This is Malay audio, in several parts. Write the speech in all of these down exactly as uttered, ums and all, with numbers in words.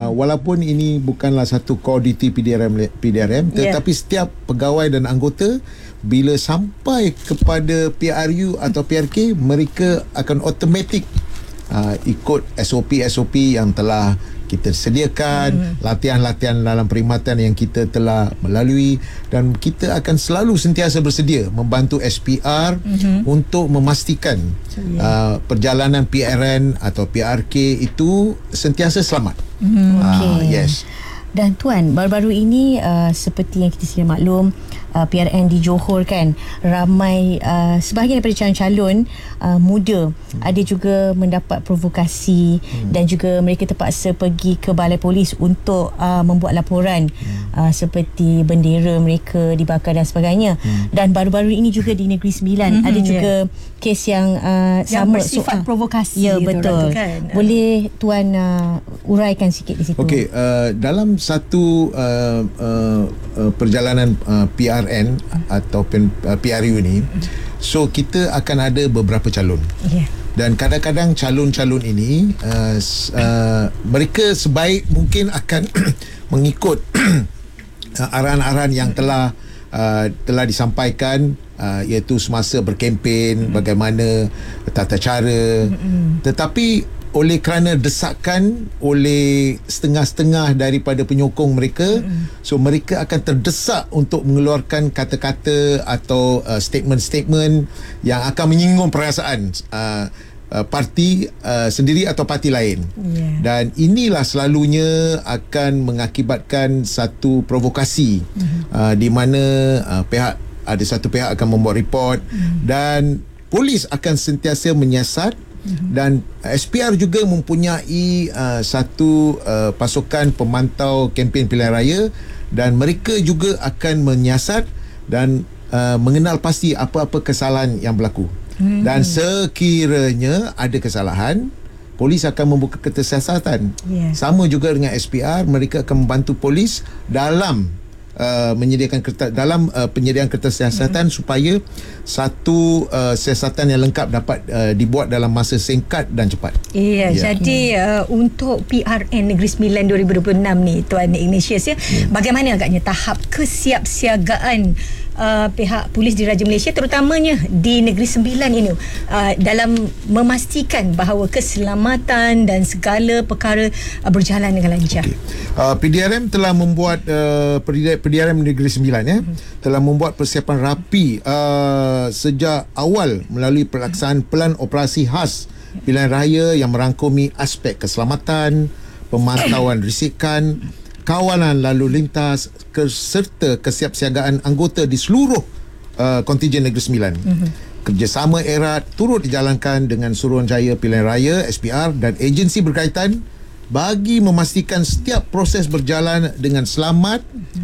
uh, walaupun ini bukanlah satu core duty P D R M P D R M, tetapi yeah. setiap pegawai dan anggota bila sampai kepada P R U atau P R K, mereka akan automatik uh, ikut S O P S O P yang telah kita sediakan, hmm. latihan-latihan dalam perkhidmatan yang kita telah melalui, dan kita akan selalu sentiasa bersedia membantu S P R hmm. untuk memastikan yeah. uh, perjalanan P R N atau P R K itu sentiasa selamat. Hmm. Okay. Uh, yes. Dan Tuan, baru-baru ini uh, seperti yang kita sedia maklum, uh, P R N di Johor kan, ramai uh, sebahagian daripada calon-calon uh, muda hmm. ada juga mendapat provokasi hmm. dan juga mereka terpaksa pergi ke balai polis untuk uh, membuat laporan hmm. uh, seperti bendera mereka dibakar dan sebagainya. Hmm. Dan baru-baru ini juga di Negeri Sembilan hmm, ada juga yeah. kes yang uh, yang sama bersifat so, provokasi. Ya, betul. Kan? Boleh Tuan uh, uraikan sikit di situ. Okey, uh, dalam satu uh, uh, uh, perjalanan uh, P R N ataupun uh, P R U ni, so kita akan ada beberapa calon. Yeah. Dan kadang-kadang calon-calon ini uh, uh, mereka sebaik mungkin akan mengikut uh, arahan-arahan yang telah uh, telah disampaikan, uh, iaitu semasa berkempen, bagaimana tata cara. Mm-hmm. Tetapi oleh kerana desakan oleh setengah-setengah daripada penyokong mereka, mm. so mereka akan terdesak untuk mengeluarkan kata-kata atau uh, statement-statement yang akan menyinggung perasaan uh, uh, parti uh, sendiri atau parti lain. Yeah. Dan inilah selalunya akan mengakibatkan satu provokasi, mm. uh, di mana uh, pihak ada satu pihak akan membuat report, mm. dan polis akan sentiasa menyiasat. Mm-hmm. Dan S P R juga mempunyai uh, satu uh, pasukan pemantau kempen pilihan raya, dan mereka juga akan menyiasat dan uh, mengenal pasti apa-apa kesalahan yang berlaku. Mm-hmm. Dan sekiranya ada kesalahan, polis akan membuka kertas siasatan. Yeah. Sama juga dengan S P R, mereka akan membantu polis dalam Uh, menyediakan kertas, dalam uh, penyediaan kertas siasatan, hmm. supaya satu uh, siasatan yang lengkap dapat uh, dibuat dalam masa singkat dan cepat. Iya, yeah. Jadi uh, untuk P R N Negeri Sembilan dua ribu dua puluh enam ni Tuan Ignatius ya, hmm. bagaimana agaknya tahap kesiapsiagaan uh, pihak polis di Raja Malaysia, terutamanya di Negeri Sembilan ini, uh, dalam memastikan bahawa keselamatan dan segala perkara uh, berjalan dengan lancar. Okay. Uh, P D R M telah membuat uh, P D R M Negeri Sembilan ya, hmm. telah membuat persiapan rapi uh, sejak awal melalui pelaksanaan pelan operasi khas pilihan raya yang merangkumi aspek keselamatan, pemantauan risikan, kawalan lalu lintas, serta kesiapsiagaan anggota di seluruh uh, kontijen Negeri Sembilan. Hmm. Kerjasama erat turut dijalankan dengan Suruhanjaya Pilihan Raya S P R dan agensi berkaitan bagi memastikan setiap proses berjalan dengan selamat,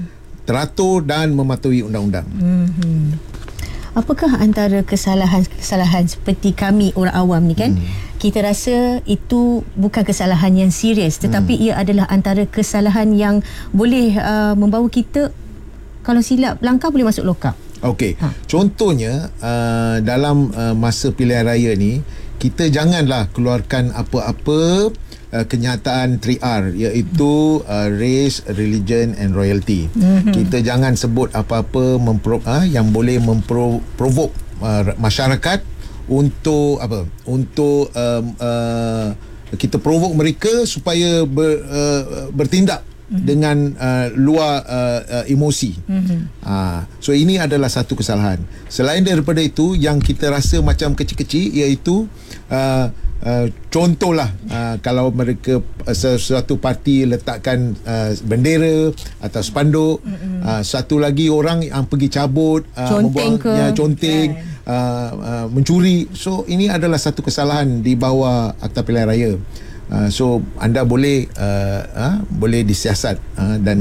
teratur dan mematuhi undang-undang. Mm-hmm. Apakah antara kesalahan-kesalahan seperti kami orang awam ni kan, mm. kita rasa itu bukan kesalahan yang serius, tetapi mm. ia adalah antara kesalahan yang boleh uh, membawa kita, kalau silap langkah, boleh masuk lokap. Okey. Ha. Contohnya uh, dalam uh, masa pilihan raya ni, kita janganlah keluarkan apa-apa Uh, kenyataan three R, iaitu uh, race, religion and royalty. Mm-hmm. Kita jangan sebut apa-apa mempro, uh, yang boleh memprovok uh, masyarakat untuk apa? Untuk um, uh, kita provok mereka supaya ber, uh, bertindak mm-hmm. dengan uh, luar uh, uh, emosi. Mm-hmm. Uh, so ini adalah satu kesalahan. Selain daripada itu, yang kita rasa macam kecil-kecil, iaitu uh, Uh, contohlah uh, kalau mereka uh, sesuatu parti letakkan uh, bendera atau spanduk, uh, satu lagi orang yang pergi cabut, uh, conteng ke ya, conteng, uh, uh, mencuri. So ini adalah satu kesalahan di bawah Akta Pilihan Raya. Uh, so anda boleh uh, uh, boleh disiasat uh, dan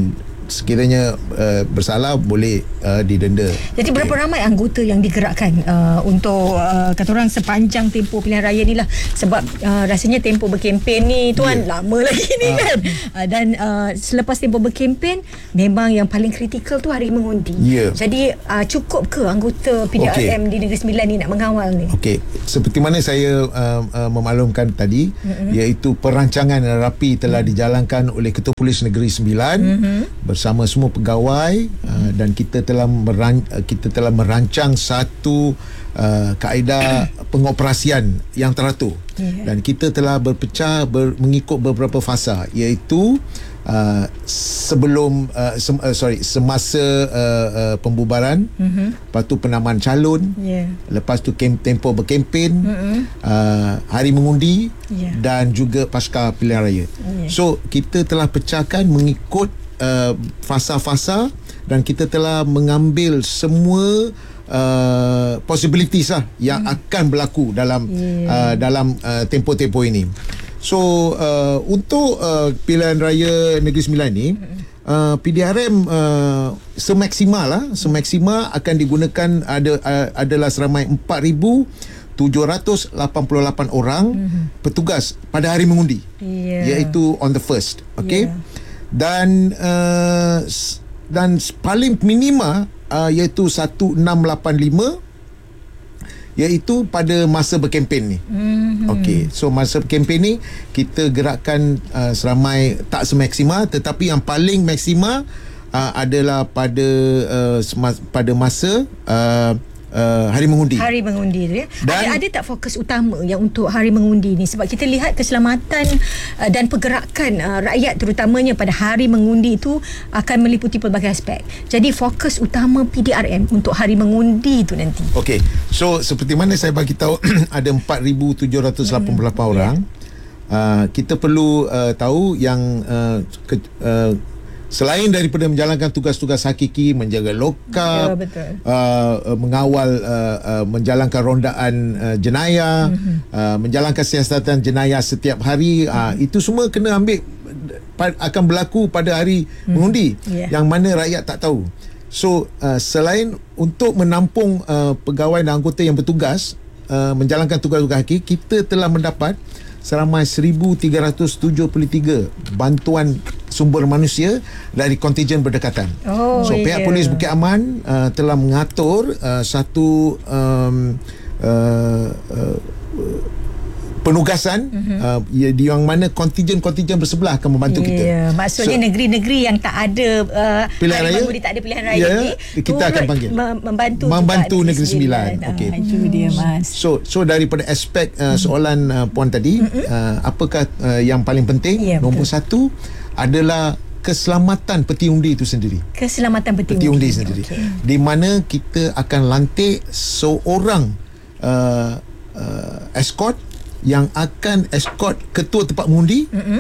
sekiranya uh, bersalah boleh uh, didenda. Jadi okay. berapa ramai anggota yang digerakkan uh, untuk uh, kata orang sepanjang tempoh pilihan raya ni lah, sebab uh, rasanya tempoh berkempen ni tuan yeah. lama lagi ni uh. kan uh, dan uh, selepas tempoh berkempen memang yang paling kritikal tu hari mengundi. Yeah. Jadi uh, cukup ke anggota P D R M okay. di Negeri Sembilan ni nak mengawal ni? Okey, seperti mana saya uh, uh, memaklumkan tadi, mm-hmm. iaitu perancangan rapi telah mm-hmm. dijalankan oleh Ketua Polis Negeri Sembilan mm-hmm. bersama semua pegawai uh, dan kita telah meran, kita telah merancang satu uh, kaedah pengoperasian yang teratur. Yeah. Dan kita telah berpecah ber, mengikut beberapa fasa, iaitu Uh, sebelum uh, sem, uh, sorry semasa uh, uh, pembubaran, mm-hmm. lepas tu penamaan calon, yeah. lepas tu kem, tempoh berkempen, mm-hmm. uh, hari mengundi, yeah. dan juga pasca pilihan raya. Yeah. So kita telah pecahkan mengikut uh, fasa-fasa dan kita telah mengambil semua uh, possibilities lah yang mm. akan berlaku dalam yeah. uh, dalam uh, tempoh-tempoh ini. So uh, untuk uh, pilihan raya Negeri Sembilan ni, uh, P D R M uh, semaksimal lah, semaksimal akan digunakan ada uh, adalah seramai empat ribu tujuh ratus lapan puluh lapan orang mm-hmm. petugas pada hari mengundi, yeah. iaitu on the first, okay, yeah. dan uh, dan paling minima uh, iaitu seribu enam ratus lapan puluh lima, iaitu pada masa berkempen ni. Mm-hmm. Okey, so masa berkempen ni kita gerakkan uh, seramai tak semaksimal, tetapi yang paling maksimal uh, adalah pada uh, sema- pada masa uh, Uh, hari mengundi. Hari mengundi tu ya. Dan ada, ada tak fokus utama yang untuk hari mengundi ni? Sebab kita lihat keselamatan uh, dan pergerakan uh, rakyat terutamanya pada hari mengundi itu akan meliputi pelbagai aspek. Jadi fokus utama P D R M untuk hari mengundi itu nanti. Okey. So seperti mana saya bagi tahu ada empat ribu tujuh ratus lapan puluh lapan hmm, orang. Yeah. Uh, kita perlu uh, tahu yang uh, ke, uh, selain daripada menjalankan tugas-tugas hakiki, menjaga lokap, ya, uh, mengawal, uh, uh, menjalankan rondaan uh, jenayah, mm-hmm. uh, menjalankan siasatan jenayah setiap hari, mm-hmm. uh, itu semua kena ambil, akan berlaku pada hari mm-hmm. mengundi, yeah. yang mana rakyat tak tahu. So uh, selain untuk menampung uh, pegawai dan anggota yang bertugas uh, menjalankan tugas-tugas hakiki, kita telah mendapat seramai seribu tiga ratus tujuh puluh tiga bantuan sumber manusia dari kontijen berdekatan. Oh, so yeah. pihak Polis Bukit Aman uh, telah mengatur uh, satu um, uh, uh, penugasan, mm-hmm. uh, di yang mana kontijen-kontijen bersebelah akan membantu yeah. kita. Maksudnya so, negeri-negeri yang tak ada uh, pilihan raya, tak ada pilihan raya yeah, ni, kita akan panggil membantu membantu Negeri Sembilan. Okey. Itu dia Mas. So so daripada aspek uh, soalan uh, puan tadi, mm-hmm. uh, apakah uh, yang paling penting? Yeah, nombor betul. satu adalah keselamatan peti undi itu sendiri. Keselamatan peti, peti undi, undi sendiri. Okay. Di mana kita akan lantik seorang uh, uh, escort yang akan escort ketua tempat mengundi, mm-hmm.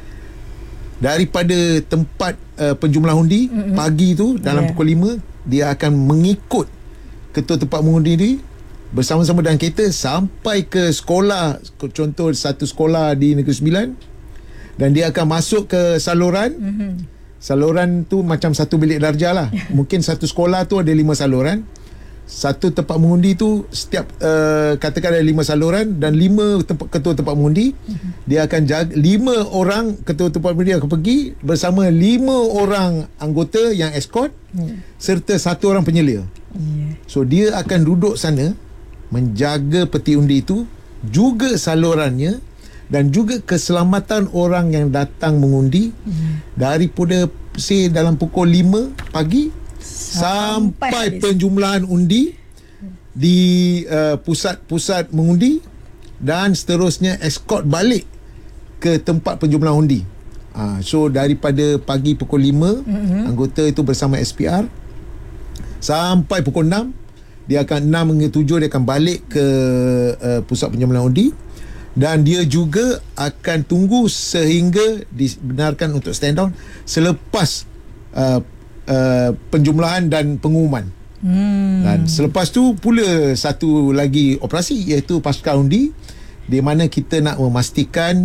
daripada tempat uh, penjumlah undi, mm-hmm. pagi tu dalam yeah. pukul lima, dia akan mengikut ketua tempat mengundi ni bersama-sama dengan kereta sampai ke sekolah, contoh satu sekolah di Negeri Sembilan, dan dia akan masuk ke saluran. Mm-hmm. Saluran tu macam satu bilik darjah lah. Mungkin satu sekolah tu ada lima saluran. Satu tempat mengundi tu setiap uh, katakan ada lima saluran dan lima tempat, ketua tempat mengundi, mm-hmm. dia akan jaga lima orang ketua tempat mengundi akan pergi bersama lima orang anggota yang escort, mm. serta satu orang penyelia. Yeah. So dia akan duduk sana menjaga peti undi itu, juga salurannya dan juga keselamatan orang yang datang mengundi, mm. daripada say dalam pukul lima pagi sampai, sampai penjumlahan undi di uh, pusat-pusat mengundi, dan seterusnya escort balik ke tempat penjumlahan undi. Uh, so daripada pagi pukul lima, mm-hmm. anggota itu bersama S P R sampai pukul enam, dia akan enam hingga tujuh dia akan balik ke uh, pusat penjumlahan undi, dan dia juga akan tunggu sehingga dibenarkan untuk stand down selepas uh, Uh, penjumlahan dan pengumuman. Hmm. Dan selepas tu pula satu lagi operasi, iaitu pasca undi, di mana kita nak memastikan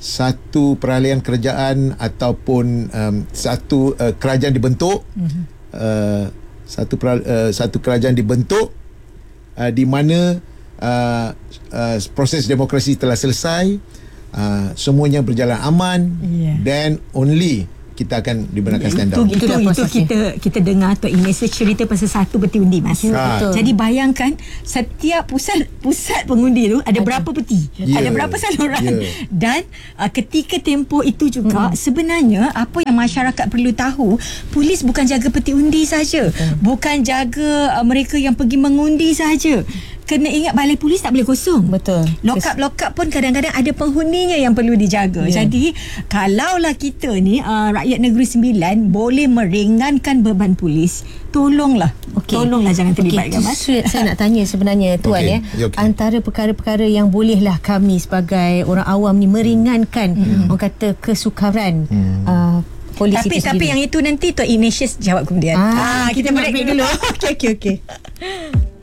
satu peralihan kerajaan ataupun um, satu uh, kerajaan dibentuk, mm-hmm. uh, satu uh, satu kerajaan dibentuk uh, di mana uh, uh, proses demokrasi telah selesai, uh, semuanya berjalan aman, yeah. then only kita akan dibenarkan stand down. Itu, itu, itu, itu kita kita dengar Tok Ignace cerita pasal satu peti undi, Mas. Ha. Jadi bayangkan setiap pusat pusat pengundi tu ada, ada. berapa peti, yeah. ada berapa saluran, yeah. dan uh, ketika tempoh itu juga hmm. sebenarnya apa yang masyarakat perlu tahu, polis bukan jaga peti undi saja, hmm. bukan jaga uh, mereka yang pergi mengundi saja. Kena ingat balai polis tak boleh kosong. Betul. Lock-up lock-up pun kadang-kadang ada penghuninya yang perlu dijaga. Yeah. Jadi kalaulah kita ni uh, rakyat Negeri Sembilan boleh meringankan beban polis, tolonglah. Okay. Tolonglah jangan terlibatkan, okay. Mas. Saya nak tanya sebenarnya Tuan, okay. ya. Okay. Antara perkara-perkara yang bolehlah kami sebagai orang awam ni meringankan mm. orang kata kesukaran mm. uh, polis tapi, itu tapi yang itu nanti Tok Ignatius jawab kemudian. Ah, ah, kita, kita break dulu. Okey okey okey.